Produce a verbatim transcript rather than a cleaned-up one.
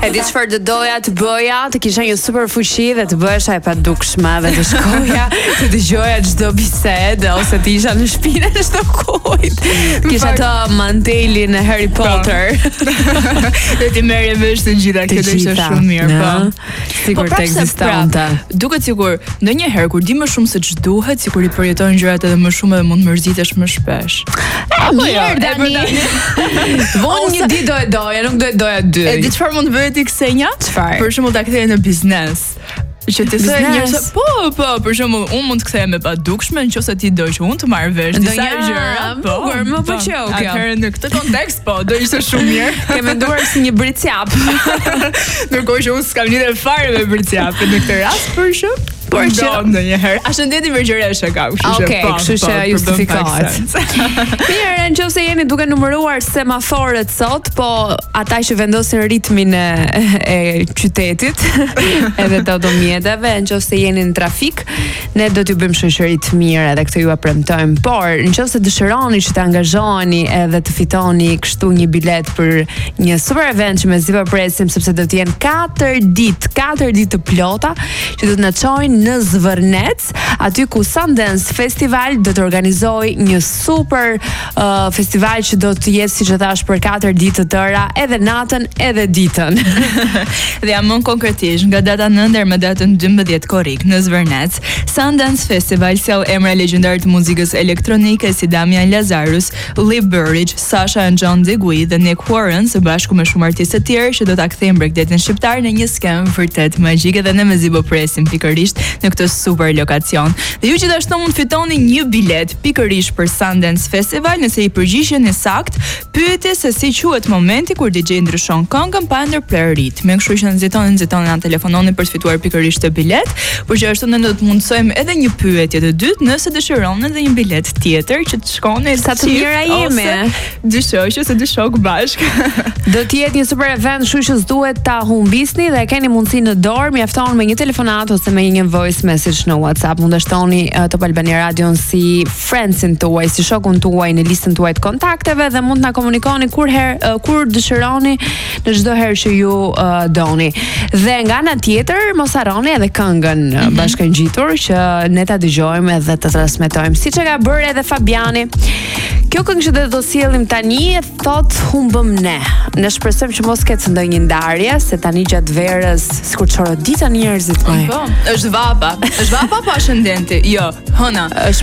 E di çfarë do doja të bëja, të kisha një super fuqi dhe të bëhesha e padukshme dhe të shkoja të dëgjoja çdo bisedë ose të isha në shtëpinë e çdo kujt. Kisha të mantelin e Harry Potter. Dhe ti merre vesh të gjitha, kjo do ishte shumë mirë, po. Sigur të ekzistonte. Duket sikur ndonjëherë kur di më shumë se ç'duhet, sikur i përjeton gjërat edhe më shumë dhe mund të mërzitesh më shpesh. Apo jo, Dani. Vonë një ditë do e doja, nuk do e doja dy. E di çfarë mund të bëhet ti Ksenja? Çfarë? Për shembull ta kthej në biznes. Që të thënë njerëz, po, po, për shembull, unë mund të kthehem me padukshme nëse ti do që unë të marr vesh disa gjëra. Po, më pëlqeu kjo. Atëherë në këtë kontekst, po, do ishte shumë mirë. Ke menduar si një bricjap. Ndërkohë që unë s'kam lidhje fare me bricjapin në këtë rast, për shemb. Por që ndonjëherë, a shëndeti me gjëreshe ka, kështu që Okej, kështu që justifikohet. Mirë, nëse jeni duke numëruar semaforët sot, po ata që vendosin ritmin e, e qytetit, edhe të automjeteve, nëse jeni në trafik, ne do t'ju bëjmë shoqëri të mirë edhe këtë ju a premtojmë. Por nëse dëshironi që të angazhoheni edhe të fitoni kështu një bilet për një super event që mezi po presim, sepse do të jenë katër ditë, katër ditë të plota që do të na çojnë në Zvërnec, aty ku Sundance Festival do të organizoj një super uh, festival që do të jetë, siç e thash, për katër ditë të tëra, edhe natën edhe ditën. Dhe jam më konkretisht, nga data nëntë deri më datën dymbëdhjetë korrik në Zvërnec, Sundance Festival sjell emra legjendar të muzikës elektronike si Damian Lazarus, Lee Burridge, Sasha and John Degui dhe Nick Warren, së bashku me shumë artistë të tjerë që do ta kthejnë Bregdetin shqiptar në një skem vërtet magjike dhe ne mezi po presim pikërisht në këtë super lokacion. Dhe ju gjithashtu mund fitoni një bilet pikërisht për Sundance Festival nëse i përgjigjeni sakt pyetjes se si quhet momenti kur D J ndryshon këngën pa ndërprerë ritmin. Kështu që nxitoni, nxitoni na telefononi për të fituar pikërisht të bilet, por gjithashtu ne do të mundsojmë edhe një pyetje të dytë nëse dëshironi edhe një bilet tjetër që të shkoni sa të mira jemi. Dy shoqë ose dy shok bashk. Do të jetë një super event, kështu që s'duhet ta humbisni dhe keni mundësi në dorë, mjafton me një telefonat ose me një voice message në WhatsApp. Mund të shtoni uh, Top Albania Radion si friendsin tuaj, si shokun tuaj në listën tuaj të kontakteve dhe mund të na komunikoni kur her, uh, kur dëshironi në çdo herë që ju uh, doni. Dhe nga ana tjetër, mos harroni edhe këngën uh, mm-hmm. bashkëngjitur që ne ta dëgjojmë dhe të transmetojmë, siç e ka bërë edhe Fabiani. Kjo këngë që do të sjellim tani thot humbëm ne. Ne shpresojmë që mos ketë ndonjë ndarje, se tani gjatë verës sikur çoroditën njerëzit më. Po, është vapa. Është vapa pa shëndeti. Jo, hëna. Është